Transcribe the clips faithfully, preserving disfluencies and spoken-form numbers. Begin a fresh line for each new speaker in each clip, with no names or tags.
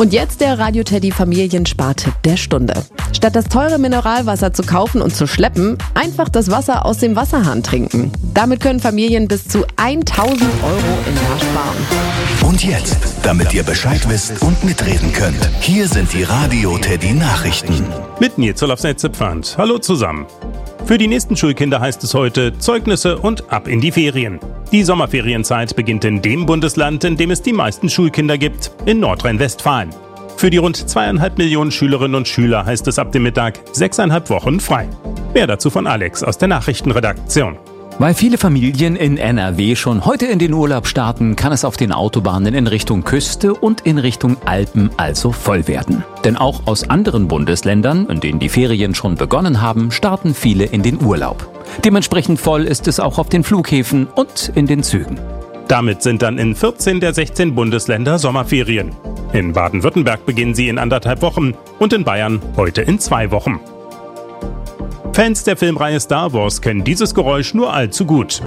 Und jetzt der Radio Teddy Familienspartipp der Stunde. Statt das teure Mineralwasser zu kaufen und zu schleppen, einfach das Wasser aus dem Wasserhahn trinken. Damit können Familien bis zu tausend Euro im Jahr sparen.
Und jetzt, damit ihr Bescheid wisst und mitreden könnt, hier sind die Radio Teddy Nachrichten.
Mit Nils Olafsnetze-Pfand. Hallo zusammen. Für die nächsten Schulkinder heißt es heute Zeugnisse und ab in die Ferien. Die Sommerferienzeit beginnt in dem Bundesland, in dem es die meisten Schulkinder gibt, in Nordrhein-Westfalen. Für die rund zweieinhalb Millionen Schülerinnen und Schüler heißt es ab dem Mittag sechseinhalb Wochen frei. Mehr dazu von Alex aus der Nachrichtenredaktion.
Weil viele Familien in N R W schon heute in den Urlaub starten, kann es auf den Autobahnen in Richtung Küste und in Richtung Alpen also voll werden. Denn auch aus anderen Bundesländern, in denen die Ferien schon begonnen haben, starten viele in den Urlaub. Dementsprechend voll ist es auch auf den Flughäfen und in den Zügen.
Damit sind dann in vierzehn der sechzehn Bundesländer Sommerferien. In Baden-Württemberg beginnen sie in anderthalb Wochen und in Bayern heute in zwei Wochen. Fans der Filmreihe Star Wars kennen dieses Geräusch nur allzu gut.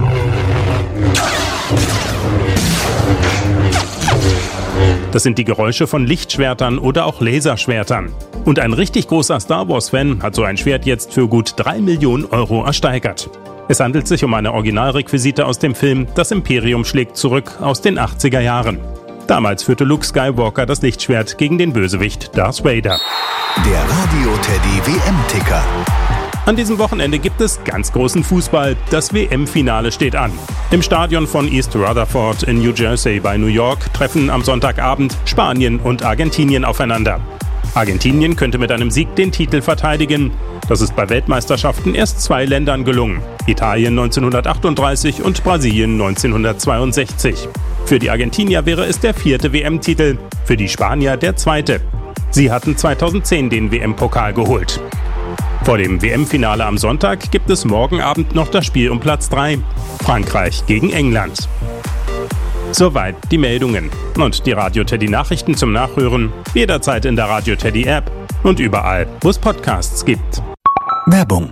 Das sind die Geräusche von Lichtschwertern oder auch Laserschwertern. Und ein richtig großer Star Wars-Fan hat so ein Schwert jetzt für gut drei Millionen Euro ersteigert. Es handelt sich um eine Originalrequisite aus dem Film Das Imperium schlägt zurück aus den achtziger Jahren. Damals führte Luke Skywalker das Lichtschwert gegen den Bösewicht Darth Vader.
Der Radio Teddy W M-Ticker.
An diesem Wochenende gibt es ganz großen Fußball. Das W M-Finale steht an. Im Stadion von East Rutherford in New Jersey bei New York treffen am Sonntagabend Spanien und Argentinien aufeinander. Argentinien könnte mit einem Sieg den Titel verteidigen. Das ist bei Weltmeisterschaften erst zwei Ländern gelungen. Italien neunzehnhundertachtunddreißig und Brasilien neunzehnhundertzweiundsechzig. Für die Argentinier wäre es der vierte W M-Titel, für die Spanier der zweite. Sie hatten zweitausendzehn den W M-Pokal geholt. Vor dem W M-Finale am Sonntag gibt es morgen Abend noch das Spiel um Platz drei. Frankreich gegen England. Soweit die Meldungen. Und die Radio Teddy Nachrichten zum Nachhören jederzeit in der Radio Teddy App und überall, wo es Podcasts gibt.
Werbung.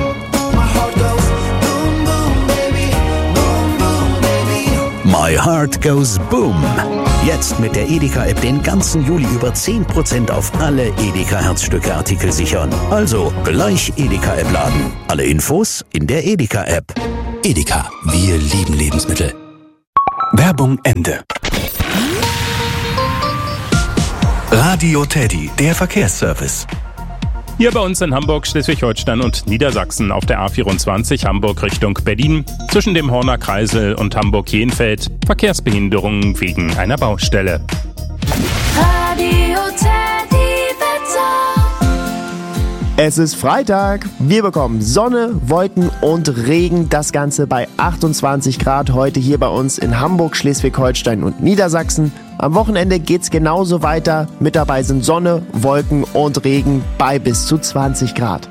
My Heart Goes Boom. Jetzt mit der Edeka-App den ganzen Juli über zehn Prozent auf alle Edeka-Herzstücke-Artikel sichern. Also gleich Edeka-App laden. Alle Infos in der Edeka-App. Edeka, wir lieben Lebensmittel. Werbung Ende. Radio Teddy, der Verkehrsservice.
Hier bei uns in Hamburg, Schleswig-Holstein und Niedersachsen auf der A vierundzwanzig Hamburg Richtung Berlin zwischen dem Horner Kreisel und Hamburg-Jenfeld Verkehrsbehinderungen wegen einer Baustelle.
Radio Teddy Wetter.
Es ist Freitag. Wir bekommen Sonne, Wolken und Regen. Das Ganze bei achtundzwanzig Grad heute hier bei uns in Hamburg, Schleswig-Holstein und Niedersachsen. Am Wochenende geht's genauso weiter. Mit dabei sind Sonne, Wolken und Regen bei bis zu zwanzig Grad.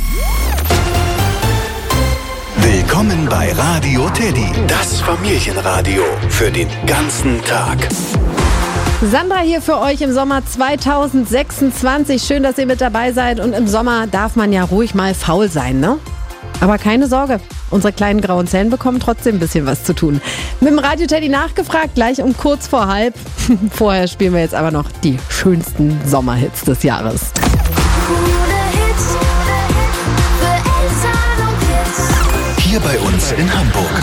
Willkommen bei Radio Teddy, das Familienradio für den ganzen Tag.
Sandra hier für euch im Sommer zweitausendsechsundzwanzig. Schön, dass ihr mit dabei seid. Und im Sommer darf man ja ruhig mal faul sein, ne? Aber keine Sorge, unsere kleinen grauen Zellen bekommen trotzdem ein bisschen was zu tun. Mit dem Radio Teddy nachgefragt, gleich um kurz vor halb. Vorher spielen wir jetzt aber noch die schönsten Sommerhits des Jahres.
Hier bei uns in Hamburg.